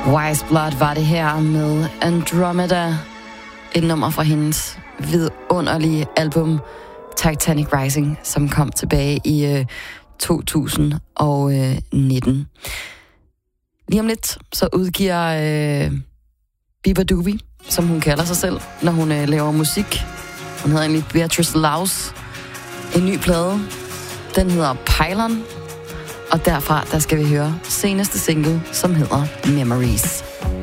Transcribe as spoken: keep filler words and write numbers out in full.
Wise Blood var det her med Andromeda. Et nummer fra hendes vidunderlige album Titanic Rising, som kom tilbage i øh, to tusind nitten. Lige om lidt, så udgiver øh, Bieber Doobie, som hun kalder sig selv, når hun øh, laver musik. Hun hedder egentlig Beatrice Laus. En ny plade. Den hedder Pylon. Og derfra, der skal vi høre seneste single, som hedder Memories.